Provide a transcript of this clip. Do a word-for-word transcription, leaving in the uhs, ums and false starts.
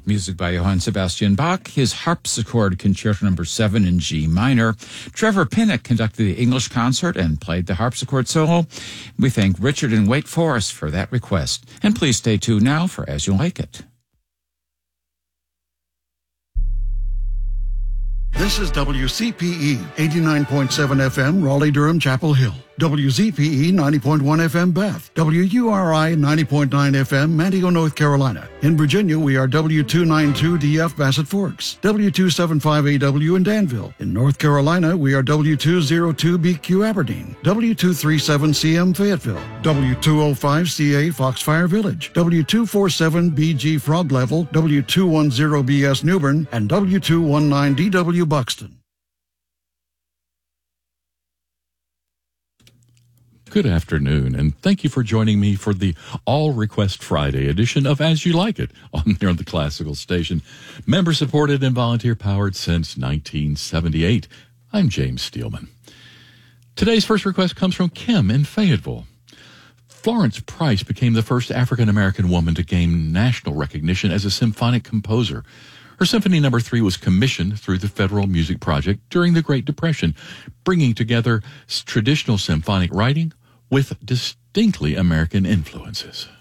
Music by Johann Sebastian Bach, his harpsichord concerto number seven in G minor. Trevor Pinnock conducted the English concert and played the harpsichord solo. We thank Richard in Wake Forest for that request. And please stay tuned now for As You Like It. This is W C P E, eighty-nine point seven F M, Raleigh-Durham, Chapel Hill. W Z P E, ninety point one F M, Bath. W U R I, ninety point nine F M, Manteo, North Carolina. In Virginia, we are W two ninety-two D F, Bassett Forks. W two seventy-five A W in Danville. In North Carolina, we are W two oh two B Q, Aberdeen. W two thirty-seven C M, Fayetteville. W two oh five C A, Foxfire Village. W two forty-seven B G, Frog Level. W two ten B S, Newbern. And W two nineteen D W, Buxton. Good afternoon, and thank you for joining me for the All Request Friday edition of As You Like It on here on the Classical Station. Member-supported and volunteer-powered since nineteen seventy-eight. I'm James Steelman. Today's first request comes from Kim in Fayetteville. Florence Price became the first African-American woman to gain national recognition as a symphonic composer. Her Symphony Number Three was commissioned through the Federal Music Project during the Great Depression, bringing together traditional symphonic writing with distinctly American influences.